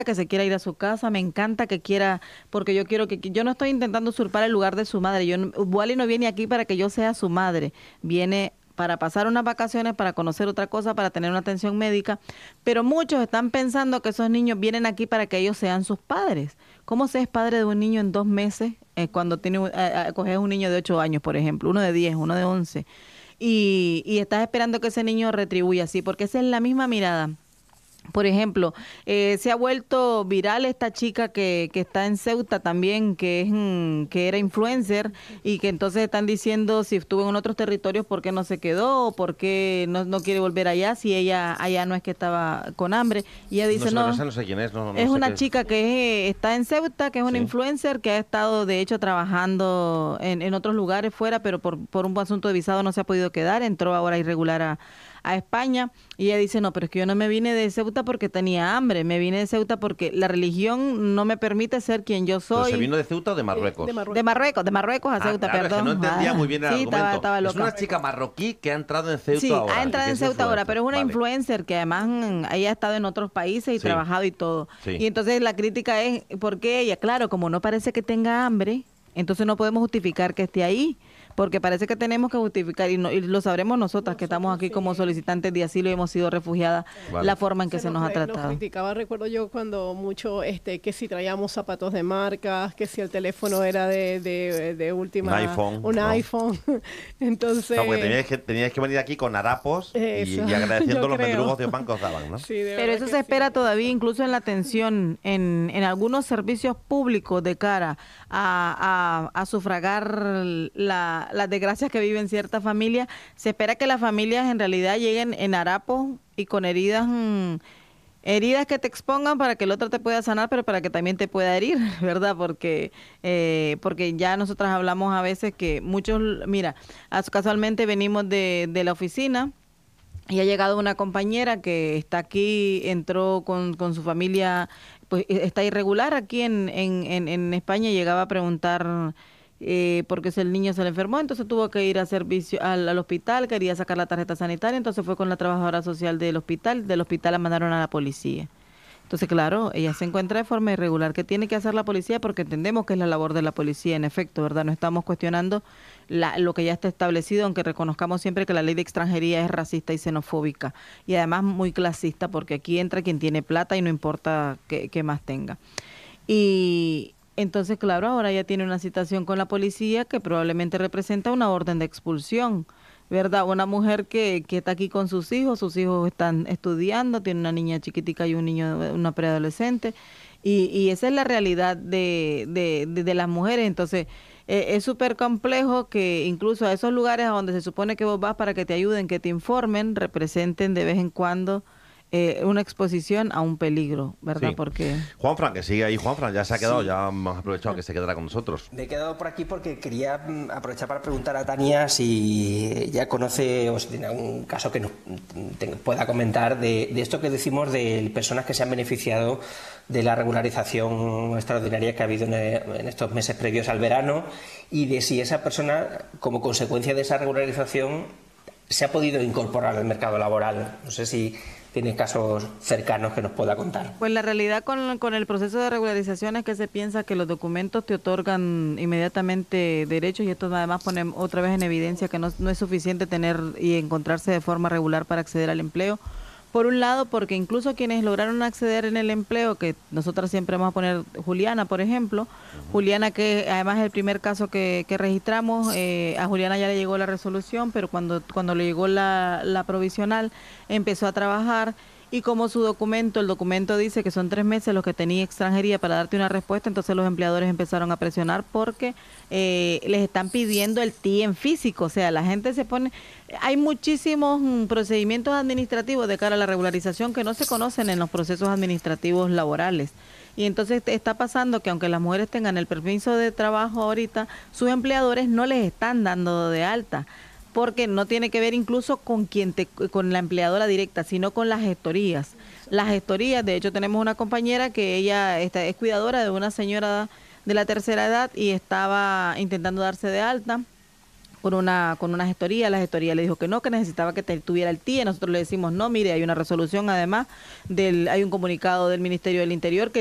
que se quiera ir a su casa, me encanta que quiera, porque yo quiero que, yo no estoy intentando usurpar el lugar de su madre, Wally no viene aquí para que yo sea su madre, viene para pasar unas vacaciones, para conocer otra cosa, para tener una atención médica, pero muchos están pensando que esos niños vienen aquí para que ellos sean sus padres. ¿Cómo se es padre de un niño en 2 meses cuando coges un niño de 8 años, por ejemplo, uno de 10, uno de 11, y estás esperando que ese niño retribuya así, porque esa es la misma mirada. Por ejemplo, se ha vuelto viral esta chica que está en Ceuta también, que era influencer y que entonces están diciendo si estuvo en otros territorios por qué no se quedó o por qué no quiere volver allá, si ella allá no es que estaba con hambre. Y ella No dice, sé la no, cosa, no sé quién es, no, no es sé una qué. chica que está en Ceuta, que es una Sí. influencer, que ha estado de hecho trabajando en otros lugares fuera, pero por un asunto de visado no se ha podido quedar, entró ahora irregular a España. Y ella dice, no, pero es que yo no me vine de Ceuta porque tenía hambre, me vine de Ceuta porque la religión no me permite ser quien yo ¿Pero se soy. vino de Ceuta o de Marruecos? De Marruecos a Ah, Ceuta, claro, es que no perdón. entendía muy bien el Sí, argumento. estaba Es una loca. chica marroquí que ha entrado en Ceuta Sí, ha ahora y entrado que en es Ceuta ahora, influencer. pero es una Vale. influencer que además ella ha estado en otros países y Sí, trabajado y todo. sí. Y entonces la crítica es, ¿por qué ella? Claro, como no parece que tenga hambre, entonces no podemos justificar que esté ahí, porque parece que tenemos que justificar, y lo sabremos nosotras que estamos aquí como solicitantes de asilo y hemos sido refugiadas, Vale. la forma en que se nos ha Nos tratado. criticaba, recuerdo yo, cuando mucho, que si traíamos zapatos de marcas, que si el teléfono era de Un última, iPhone, un ¿no? iPhone. Entonces, Claro, porque teníais que venir aquí con harapos eso, y agradeciendo yo los creo. mendrugos de pan que os daban, ¿no? Sí, de Pero verdad eso que se sí. espera todavía incluso en la atención, en algunos servicios públicos de cara a sufragar las desgracias que viven ciertas familias. Se espera que las familias en realidad lleguen en harapos y con heridas, heridas que te expongan para que el otro te pueda sanar, pero para que también te pueda herir, ¿verdad? Porque ya nosotras hablamos a veces que muchos, mira, casualmente venimos de la oficina. Y ha llegado una compañera que está aquí, entró con su familia, pues está irregular aquí en España, y llegaba a preguntar porque si el niño se le enfermó, entonces tuvo que ir a servicio al hospital, quería sacar la tarjeta sanitaria, entonces fue con la trabajadora social del hospital la mandaron a la policía. Entonces, claro, ella se encuentra de forma irregular. ¿Qué tiene que hacer la policía? Porque entendemos que es la labor de la policía, en efecto, ¿verdad? No estamos cuestionando lo que ya está establecido, aunque reconozcamos siempre que la ley de extranjería es racista y xenofóbica. Y además muy clasista, porque aquí entra quien tiene plata y no importa qué más tenga. Y entonces, claro, ahora ya tiene una citación con la policía que probablemente representa una orden de expulsión. ¿Verdad? Una mujer que está aquí con sus hijos están estudiando, tiene una niña chiquitica y un niño, una preadolescente, y esa es la realidad de las mujeres. Entonces, es súper complejo que incluso a esos lugares a donde se supone que vos vas para que te ayuden, que te informen, representen de vez en cuando una exposición a un peligro, ¿verdad? Sí. Porque... Juanfran, que sigue ahí. Juanfran, ya se ha quedado, Sí. ya hemos aprovechado que se quedará con nosotros. Me he quedado por aquí porque quería aprovechar para preguntar a Tania si ya conoce o si tiene algún caso que nos pueda comentar de esto que decimos de personas que se han beneficiado de la regularización extraordinaria que ha habido en estos meses previos al verano, y de si esa persona, como consecuencia de esa regularización, se ha podido incorporar al mercado laboral. No sé si tiene casos cercanos que nos pueda contar. Pues la realidad con el proceso de regularización es que se piensa que los documentos te otorgan inmediatamente derechos, y esto además pone otra vez en evidencia que no es suficiente tener y encontrarse de forma regular para acceder al empleo. Por un lado, porque incluso quienes lograron acceder en el empleo, que nosotras siempre vamos a poner Juliana, por ejemplo, Juliana, que además es el primer caso que registramos, a Juliana ya le llegó la resolución, pero cuando le llegó la provisional, empezó a trabajar, y como el documento dice que son 3 meses los que tenía extranjería para darte una respuesta, entonces los empleadores empezaron a presionar porque les están pidiendo el TIE en físico, o sea, la gente se pone... Hay muchísimos procedimientos administrativos de cara a la regularización que no se conocen en los procesos administrativos laborales. Y entonces está pasando que aunque las mujeres tengan el permiso de trabajo ahorita, sus empleadores no les están dando de alta, porque no tiene que ver incluso con con la empleadora directa, sino con las gestorías. Las gestorías, de hecho tenemos una compañera que ella es cuidadora de una señora de la tercera edad y estaba intentando darse de alta con una gestoría. La gestoría le dijo que no, que necesitaba que tuviera el TIE. Nosotros le decimos no, mire, hay una resolución además hay un comunicado del Ministerio del Interior que